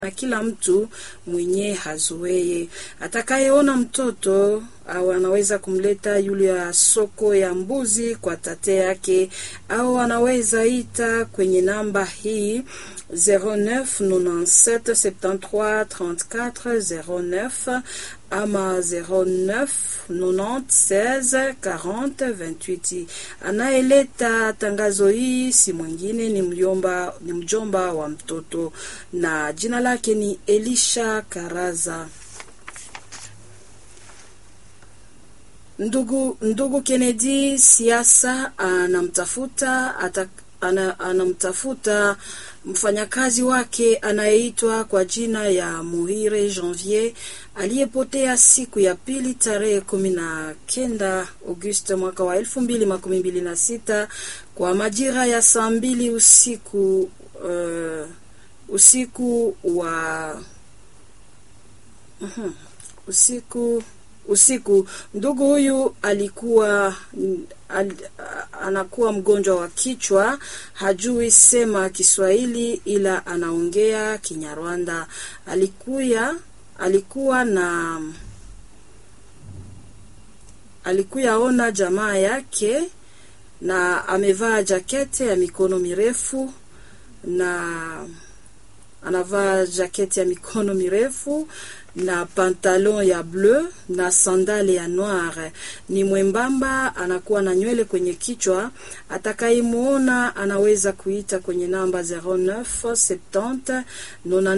na kila mtu mwenye hazoee. Atakayeona mtoto au anaweza kumleta yule ya soko ya mbuzi kwa tate yake, au anaweza ita kwenye namba hii 09 97 73 34 09 ama 09 90 16 40 28. Anaeleta tangazo hii si mwingine ni mjomba wa mtoto, na jina lake ni Elisha Karaza. Ndugu Kennedy siasa anamtafuta mfanyakazi wake anayeitwa kwa jina ya Muhire Janvier aliyepotea siku ya pili tarehe 19 Agosti mwaka wa 2026 kwa majira ya saa 2 usiku. Ndugu huyu anakuwa mgonjwa wa kichwa, hajui sema Kiswahili ila anaongea Kinyarwanda. Alikuwa ona jamaa yake na amevaa jaketi ya mikono mirefu na pantalon ya bleu na sandali ya noir. Ni mwembamba, anakuwa na nywele kwenye kichwa. Atakayemuona anaweza kuita kwenye namba 09 70